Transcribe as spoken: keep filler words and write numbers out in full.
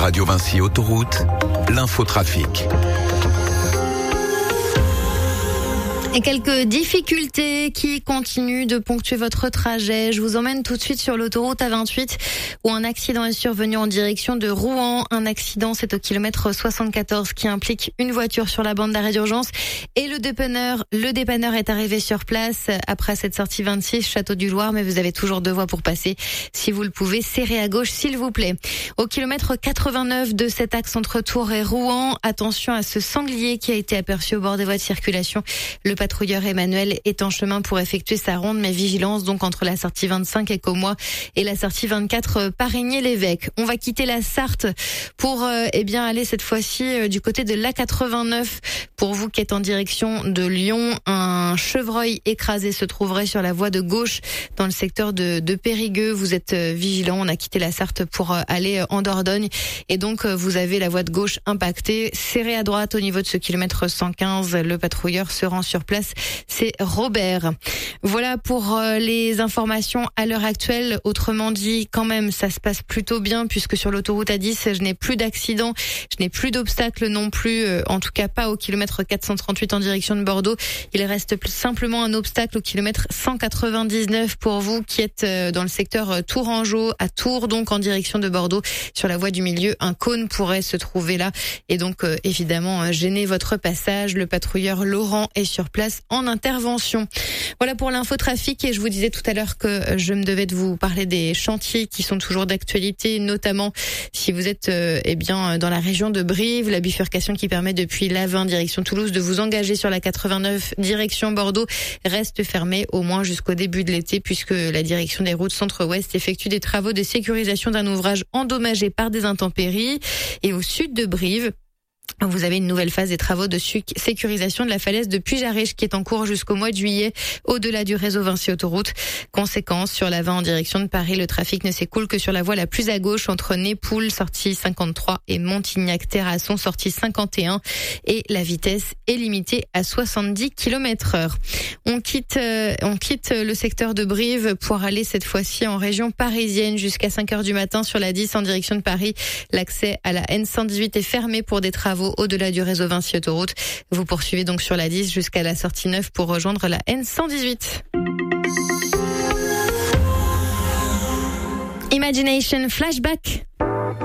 Radio Vinci Autoroute, l'infotrafic. Et quelques difficultés qui continuent de ponctuer votre trajet. Je vous emmène tout de suite sur l'autoroute A vingt-huit où un accident est survenu en direction de Rouen. Un accident, c'est au kilomètre soixante-quatorze qui implique une voiture sur la bande d'arrêt d'urgence et le dépanneur. Le dépanneur est arrivé sur place après cette sortie vingt-six, Château du Loir, mais vous avez toujours deux voies pour passer. Si vous le pouvez, serrez à gauche s'il vous plaît. Au kilomètre quatre-vingt-neuf de cet axe entre Tours et Rouen, attention à ce sanglier qui a été aperçu au bord des voies de circulation. Le patrouilleur Emmanuel est en chemin pour effectuer sa ronde, mais vigilance donc entre la sortie vingt-cinq et Commois et la sortie vingt-quatre Parigné-l'Évêque. On va quitter la Sarthe pour euh, eh bien aller cette fois-ci euh, du côté de l'A quatre-vingt-neuf. Pour vous qui êtes en direction de Lyon, un chevreuil écrasé se trouverait sur la voie de gauche dans le secteur de, de Périgueux. Vous êtes euh, vigilants. On a quitté la Sarthe pour euh, aller en Dordogne et donc euh, vous avez la voie de gauche impactée. Serré à droite au niveau de ce kilomètre cent quinze. Le patrouilleur se rend sur place. C'est Robert. Voilà pour euh, les informations à l'heure actuelle. Autrement dit, quand même, ça se passe plutôt bien puisque sur l'autoroute A dix, je n'ai plus d'accidents, je n'ai plus d'obstacles non plus, euh, en tout cas pas au kilomètre quatre cent trente-huit en direction de Bordeaux. Il reste plus simplement un obstacle au kilomètre cent quatre-vingt-dix-neuf pour vous qui êtes euh, dans le secteur euh, Tourangeau, à Tours, donc en direction de Bordeaux. Sur la voie du milieu, un cône pourrait se trouver là et donc euh, évidemment euh, gêner votre passage. Le patrouilleur Laurent est sur place en intervention. Voilà pour l'infotrafic et je vous disais tout à l'heure que je me devais de vous parler des chantiers qui sont toujours d'actualité, notamment si vous êtes euh, eh bien dans la région de Brive, la bifurcation qui permet depuis l'Avin direction Toulouse de vous engager sur la quatre-vingt-neuf direction Bordeaux reste fermée au moins jusqu'au début de l'été puisque la direction des routes centre-ouest effectue des travaux de sécurisation d'un ouvrage endommagé par des intempéries. Et au sud de Brive, vous avez une nouvelle phase des travaux de sécurisation de la falaise de Puy-Jarriche qui est en cours jusqu'au mois de juillet au-delà du réseau Vinci Autoroute. Conséquence, sur l'A vingt en direction de Paris, le trafic ne s'écoule que sur la voie la plus à gauche entre Népoules, sortie cinquante-trois, et Montignac-Terrasson, sortie cinquante et un. Et la vitesse est limitée à soixante-dix kilomètres heure. On quitte, euh, on quitte le secteur de Brive pour aller cette fois-ci en région parisienne jusqu'à cinq heures du matin sur la dix en direction de Paris. L'accès à la N cent dix-huit est fermé pour des travaux au-delà du réseau Vinci Autoroute. Vous poursuivez donc sur la dix jusqu'à la sortie neuf pour rejoindre la N cent dix-huit. Imagination Flashback.